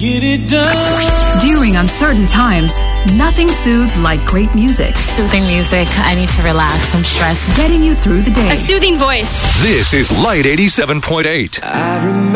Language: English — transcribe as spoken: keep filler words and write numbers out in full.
Get it done. During uncertain times, nothing soothes like great music. Soothing music. I need to relax. I'm stressed. Getting you through the day. A soothing voice. This is Light eighty-seven point eight. I remember